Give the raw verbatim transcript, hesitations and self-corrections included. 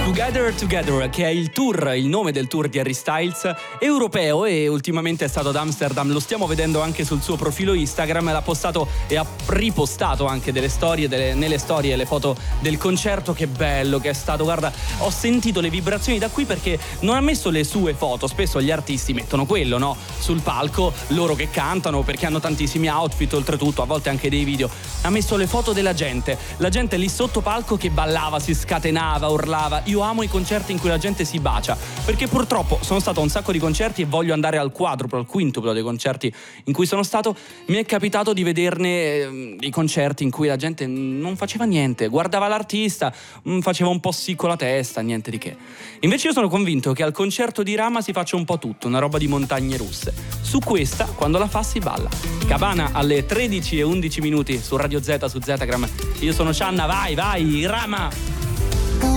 Together Together, che è il tour, il nome del tour di Harry Styles, europeo, e ultimamente è stato ad Amsterdam. Lo stiamo vedendo anche sul suo profilo Instagram. L'ha postato e ha ripostato anche delle storie, delle, nelle storie le foto del concerto. Che bello che è stato, guarda, ho sentito le vibrazioni da qui, perché non ha messo le sue foto. Spesso gli artisti mettono quello, no? Sul palco, loro che cantano, perché hanno tantissimi outfit, oltretutto a volte anche dei video. Ha messo le foto della gente, la gente lì sotto palco che ballava, si scatenava, urlava. Io amo i concerti in cui la gente si bacia, perché purtroppo sono stato a un sacco di concerti e voglio andare al quadruplo, al quintuplo dei concerti in cui sono stato. Mi è capitato di vederne eh, i concerti in cui la gente non faceva niente, guardava l'artista, mh, faceva un po' sì con la testa, niente di che. Invece io sono convinto che al concerto di Rama si faccia un po' tutto, una roba di montagne russe. Su questa, quando la fa, si balla. Cabana alle tredici e undici minuti su Radio Z, su Zetagram. Io sono Cianna, vai, vai, Rama!